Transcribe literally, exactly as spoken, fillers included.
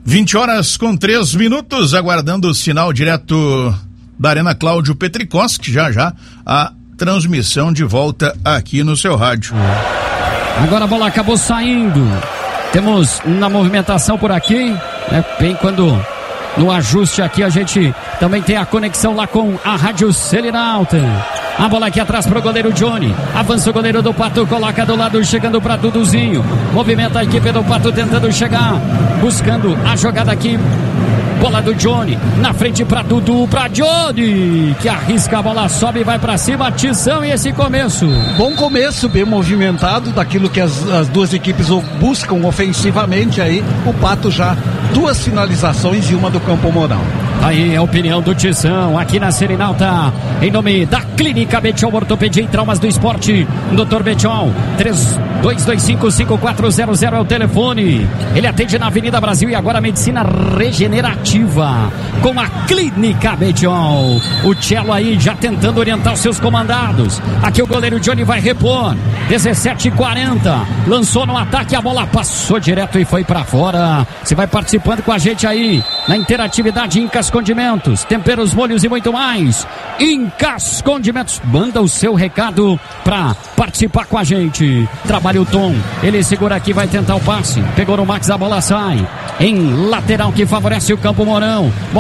vinte horas com três minutos, aguardando o sinal direto da Arena Cláudio Petrikoski, já já a transmissão de volta aqui no seu rádio. Agora a bola acabou saindo. Temos na movimentação por aqui, né? Bem quando no ajuste aqui a gente também tem a conexão lá com a Rádio Selinalta. A bola aqui atrás pro goleiro Johnny. Avança o goleiro do Pato, coloca do lado, chegando pra Duduzinho. Movimenta a equipe do Pato tentando chegar, buscando a jogada aqui. Bola do Johnny, na frente pra Dudu, pra Johnny, que arrisca a bola, sobe e vai pra cima. Tição, e esse começo? Bom começo, bem movimentado, daquilo que as, as duas equipes buscam ofensivamente aí. O Pato já duas finalizações e uma do Campo Mourão. Aí é a opinião do Tição, aqui na Selinalta, em nome da Clínica Betiol Ortopedia e Traumas do Esporte. doutor Betiol, três dois dois cinco, cinco quatro zero zero é o telefone. Ele atende na Avenida Brasil e agora medicina regenerativa com a Clínica Betiol. O Cello aí já tentando orientar os seus comandados. Aqui o goleiro Johnny vai repor. dezessete e quarenta, lançou no ataque, a bola passou direto e foi pra fora. Você vai participando com a gente aí na interatividade Incas Condimentos, temperos, molhos e muito mais. Incas Condimentos, manda o seu recado pra participar com a gente. Trabalha o Tom, ele segura aqui, vai tentar o passe, pegou no Max, a bola sai em lateral que favorece o Campo Mourão.